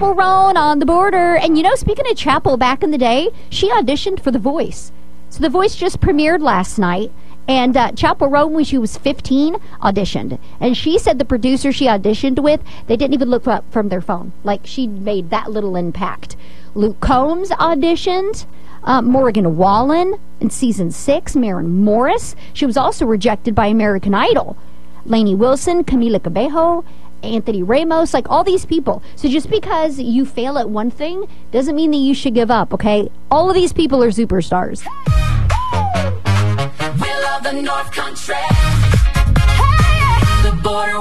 Chappell Roan on the border. And, speaking of Chappell, back in the day, she auditioned for The Voice. So The Voice just premiered last night. And Chappell Roan, when she was 15, auditioned. And she said the producer she auditioned with, they didn't even look up from their phone. Like, she made that little impact. Luke Combs auditioned. Morgan Wallen in season 6. Maren Morris. She was also rejected by American Idol. Lainey Wilson, Camila Cabello, Anthony Ramos, like all these people. So just because you fail at one thing doesn't mean that you should give up, okay? All of these people are superstars. We love the North Country. Hey, the Border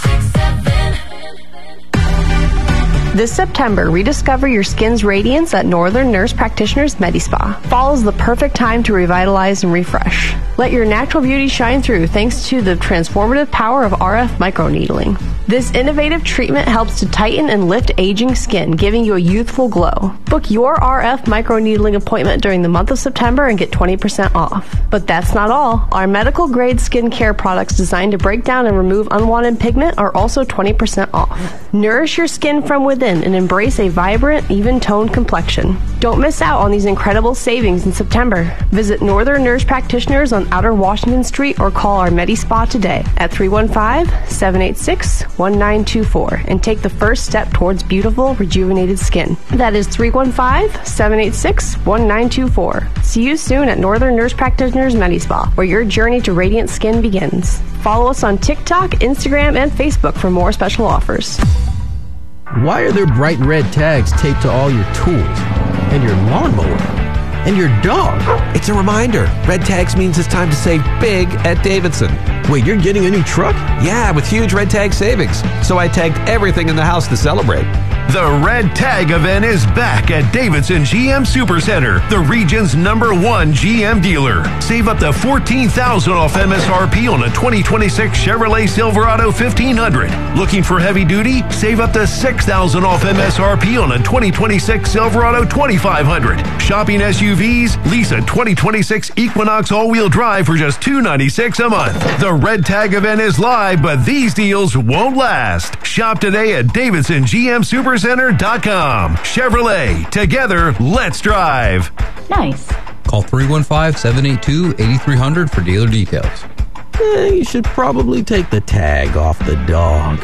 106.7. This September, rediscover your skin's radiance at Northern Nurse Practitioners MediSpa. Fall is the perfect time to revitalize and refresh. Let your natural beauty shine through thanks to the transformative power of RF microneedling. This innovative treatment helps to tighten and lift aging skin, giving you a youthful glow. Book your RF microneedling appointment during the month of September and get 20% off. But that's not all. Our medical-grade skincare products designed to break down and remove unwanted pigment are also 20% off. Nourish your skin from within and embrace a vibrant, even-toned complexion. Don't miss out on these incredible savings in September. Visit Northern Nurse Practitioners on Outer Washington Street or call our MediSpa today at 315-786-1924 and take the first step towards beautiful, rejuvenated skin. That is 315-786-1924. See you soon at Northern Nurse Practitioners MediSpa, where your journey to radiant skin begins. Follow us on TikTok, Instagram, and Facebook for more special offers. Why are there bright red tags taped to all your tools and your lawnmower and your dog? It's a reminder. Red tags means it's time to save big at Davidson. Wait, you're getting a new truck? Yeah, with huge red tag savings. So I tagged everything in the house to celebrate. The Red Tag event is back at Davidson GM Supercenter, the region's #1 GM dealer. Save up to $14,000 off MSRP on a 2026 Chevrolet Silverado 1500. Looking for heavy duty? Save up to $6,000 off MSRP on a 2026 Silverado 2500. Shopping SUVs? Lease a 2026 Equinox all-wheel drive for just $296 a month. The Red Tag event is live, but these deals won't last. Shop today at DavidsonGMSupercenter.com. Chevrolet, together, let's drive. Nice. Call 315-782-8300 for dealer details. You should probably take the tag off the dog.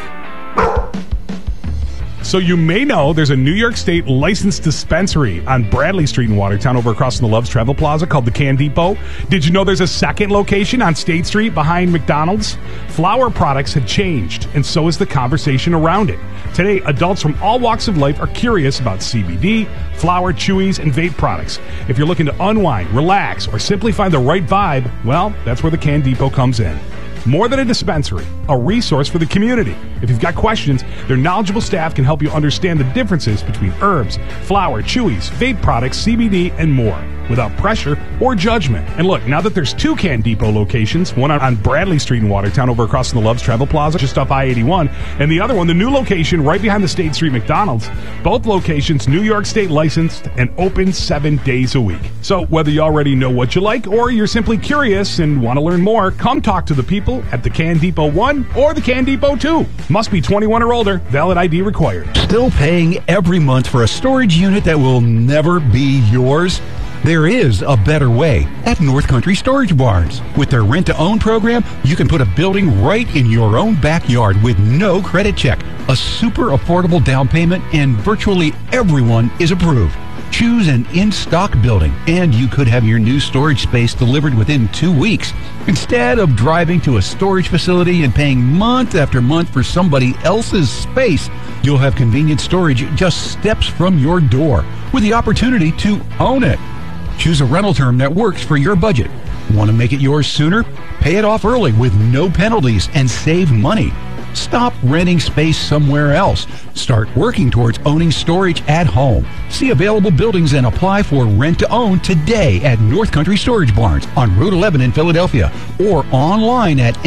So you may know there's a New York State licensed dispensary on Bradley Street in Watertown over across from the Love's Travel Plaza called the Can Depot. Did you know there's a second location on State Street behind McDonald's? Flower products have changed, and so is the conversation around it. Today, adults from all walks of life are curious about CBD, flower, chewies, and vape products. If you're looking to unwind, relax, or simply find the right vibe, well, that's where the Can Depot comes in. More than a dispensary, a resource for the community. If you've got questions, their knowledgeable staff can help you understand the differences between herbs, flower, chewies, vape products, CBD, and more without pressure or judgment. And look, now that there's 2 Can Depot locations, one on Bradley Street in Watertown over across from the Love's Travel Plaza just off I-81, and the other one, the new location right behind the State Street McDonald's. Both locations New York State licensed and open 7 days a week. So whether you already know what you like or you're simply curious and want to learn more, come talk to the people at the Can Depot 1 or the Can Depot 2. Must be 21 or older. Valid ID required. Still paying every month for a storage unit that will never be yours? There is a better way at North Country Storage Barns. With their rent-to-own program, you can put a building right in your own backyard with no credit check, a super affordable down payment, and virtually everyone is approved. Choose an in-stock building, and you could have your new storage space delivered within 2 weeks. Instead of driving to a storage facility and paying month after month for somebody else's space, you'll have convenient storage just steps from your door with the opportunity to own it. Choose a rental term that works for your budget. Want to make it yours sooner? Pay it off early with no penalties and save money. Stop renting space somewhere else. Start working towards owning storage at home. See available buildings and apply for rent-to-own today at North Country Storage Barns on Route 11 in Philadelphia or online at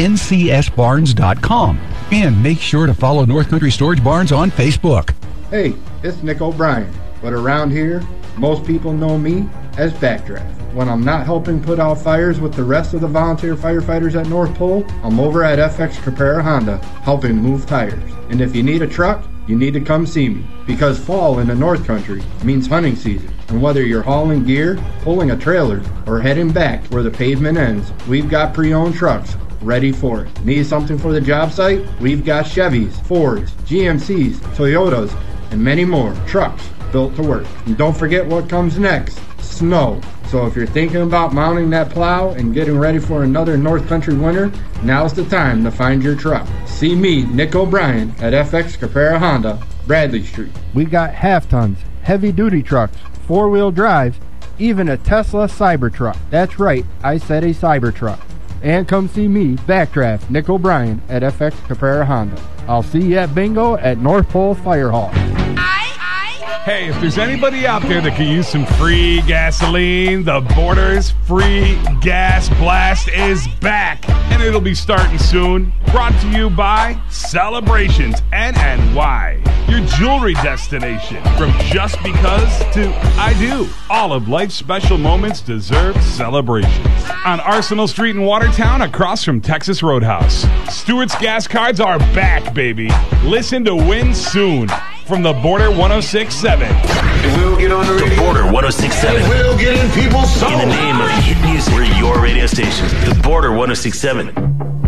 ncsbarns.com. And make sure to follow North Country Storage Barns on Facebook. Hey, it's Nick O'Brien, but around here, most people know me as Backdraft. When I'm not helping put out fires with the rest of the volunteer firefighters at North Pole, I'm over at FX Caprera Honda, helping move tires. And if you need a truck, you need to come see me. Because fall in the North Country means hunting season. And whether you're hauling gear, pulling a trailer, or heading back where the pavement ends, we've got pre-owned trucks ready for it. Need something for the job site? We've got Chevys, Fords, GMCs, Toyotas, and many more trucks built to work. And don't forget what comes next, snow. So if you're thinking about mounting that plow and getting ready for another North Country winter, now's the time to find your truck. See me, Nick O'Brien, at FX Capera Honda, Bradley Street. We got half tons, heavy duty trucks, 4-wheel drives, even a Tesla Cybertruck. That's right, I said a Cybertruck. And come see me, Backdraft, Nick O'Brien, at FX Capera Honda. I'll see you at bingo at North Pole Fire Hall. Hey, if there's anybody out there that can use some free gasoline, the Borders Free Gas Blast is back, and it'll be starting soon. Brought to you by Celebrations NNY, your jewelry destination. From just because to I do. All of life's special moments deserve celebrations. On Arsenal Street in Watertown, across from Texas Roadhouse. Stewart's Gas Cards are back, baby. Listen to Win Soon. From the Border 106.7. We'll get on the radio. The Border 106.7. We'll get in people's souls. In the name of hit music, we're your radio station. The Border 106.7.